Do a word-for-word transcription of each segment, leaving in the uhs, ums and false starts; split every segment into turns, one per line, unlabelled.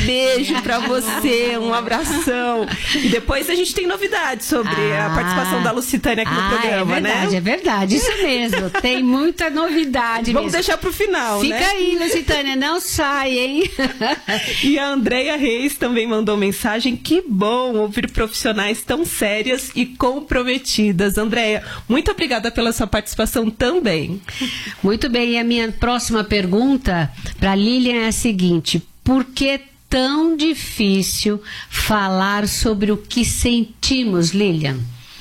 beijo pra você, um abração. E depois a gente tem novidades sobre ah, a participação da Lucitânia aqui ah, no programa,
é verdade,
né?
É verdade, isso mesmo. Tem muita novidade.
Vamos
mesmo.
deixar pro final,
Fica
né?
Fica aí, Lucitânia, não sai, hein?
E a Andréia Reis também mandou mensagem. Que bom ouvir profissionais tão sérias e comprometidas. Andréia, muito obrigada pela sua participação também.
Muito bem, e a minha próxima pergunta para Lilian é a seguinte: por que tão difícil falar sobre o que sentimos, Lilian?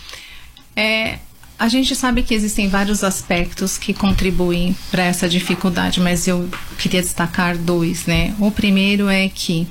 É, a gente sabe que existem vários aspectos que contribuem para essa dificuldade, mas eu queria destacar dois, né? O primeiro é que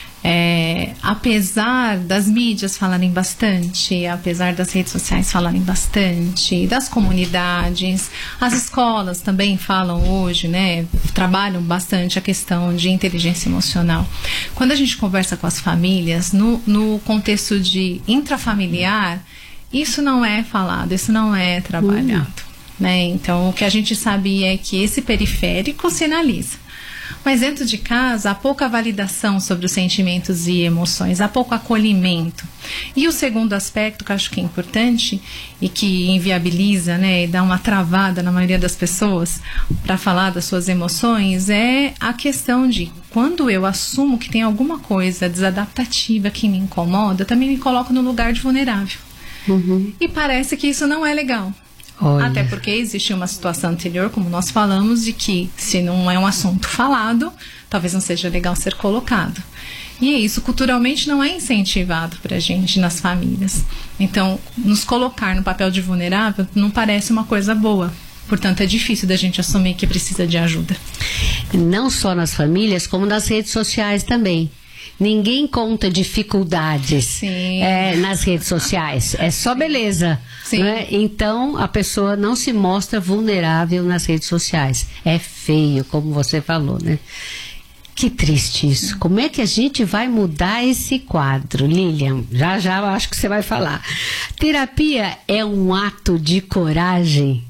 É, apesar das mídias falarem bastante, apesar das redes sociais falarem bastante, das comunidades, as escolas também falam hoje, né, trabalham bastante a questão de inteligência emocional. Quando a gente conversa com as famílias, no, no contexto de intrafamiliar, isso não é falado, isso não é trabalhado, uhum. né? Então, o que a gente sabe é que esse periférico sinaliza. Mas dentro de casa há pouca validação sobre os sentimentos e emoções, há pouco acolhimento. E o segundo aspecto que eu acho que é importante e que inviabiliza, né, e dá uma travada na maioria das pessoas para falar das suas emoções é a questão de quando eu assumo que tem alguma coisa desadaptativa que me incomoda, eu também me coloco no lugar de vulnerável. Uhum. E parece que isso não é legal. Olha. Até porque existe uma situação anterior, como nós falamos, de que se não é um assunto falado, talvez não seja legal ser colocado. E isso culturalmente não é incentivado pra gente nas famílias. Então, nos colocar no papel de vulnerável não parece uma coisa boa. Portanto, é difícil da gente assumir que precisa de ajuda.
Não só nas famílias, como nas redes sociais também. Ninguém conta dificuldades é, nas redes sociais. É só beleza. Né? Então, a pessoa não se mostra vulnerável nas redes sociais. É feio, como você falou, né? Que triste isso. Como é que a gente vai mudar esse quadro, Lilian? Já, já eu acho que você vai falar. Terapia é um ato de coragem?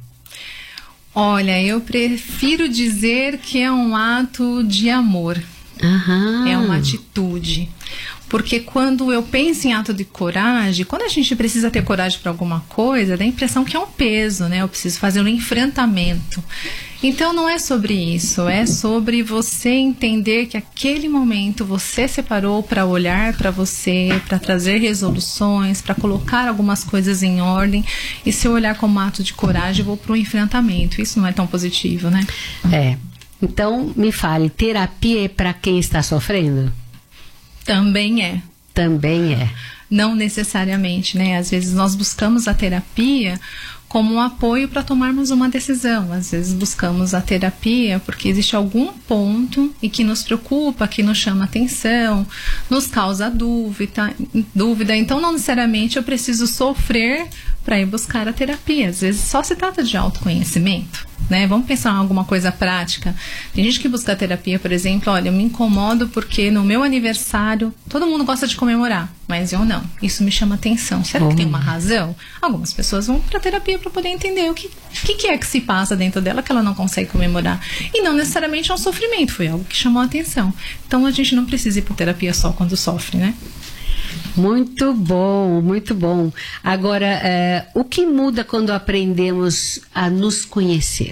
Olha, eu prefiro dizer que é um ato de amor.
Aham.
É uma atitude. Porque quando eu penso em ato de coragem, quando a gente precisa ter coragem para alguma coisa, dá a impressão que é um peso, né? Eu preciso fazer um enfrentamento. Então não é sobre isso, é sobre você entender que aquele momento você separou para olhar para você, para trazer resoluções, para colocar algumas coisas em ordem. E se eu olhar como ato de coragem, eu vou para o enfrentamento. Isso não é tão positivo, né?
É. Então, me fale, terapia é para quem está sofrendo?
Também é.
Também é.
Não necessariamente, né? Às vezes nós buscamos a terapia como um apoio para tomarmos uma decisão. Às vezes buscamos a terapia porque existe algum ponto e que nos preocupa, que nos chama atenção, nos causa dúvida, dúvida. Então, não necessariamente eu preciso sofrer para ir buscar a terapia. Às vezes só se trata de autoconhecimento, né? Vamos pensar em alguma coisa prática. Tem gente que busca a terapia, por exemplo, olha, eu me incomodo porque no meu aniversário todo mundo gosta de comemorar, mas eu não. Isso me chama atenção. Será oh. que tem uma razão? Algumas pessoas vão para terapia para poder entender o que, que, que é que se passa dentro dela que ela não consegue comemorar. E não necessariamente é um sofrimento, foi algo que chamou a atenção. Então a gente não precisa ir para terapia só quando sofre, né?
Muito bom, muito bom. Agora, é, o que muda quando aprendemos a nos conhecer?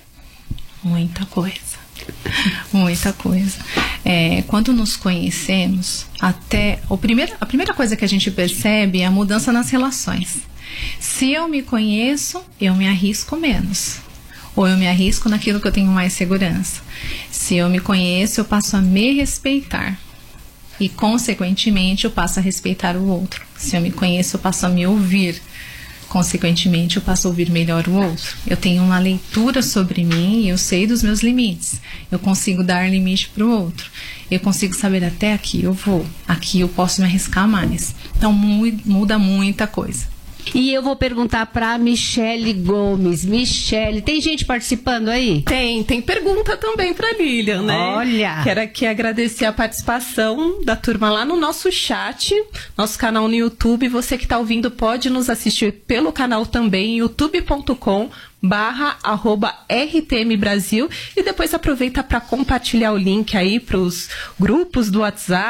Muita coisa. Muita coisa. É, quando nos conhecemos, até o primeiro, a primeira coisa que a gente percebe é a mudança nas relações. Se eu me conheço, eu me arrisco menos. Ou eu me arrisco naquilo que eu tenho mais segurança. Se eu me conheço, eu passo a me respeitar. E, consequentemente, eu passo a respeitar o outro. Se eu me conheço, eu passo a me ouvir. Consequentemente, eu passo a ouvir melhor o outro. Eu tenho uma leitura sobre mim e eu sei dos meus limites. Eu consigo dar limite para o outro. Eu consigo saber até aqui eu vou. Aqui eu posso me arriscar mais. Então, muda muita coisa.
E eu vou perguntar para Michele Gomes. Michele, tem gente participando aí?
Tem, tem pergunta também para Lilian, né?
Olha!
Quero aqui agradecer a participação da turma lá no nosso chat, nosso canal no YouTube. Você que está ouvindo pode nos assistir pelo canal também, youtube ponto com barra arroba R T M Brasil, e depois aproveita para compartilhar o link aí para os grupos do WhatsApp.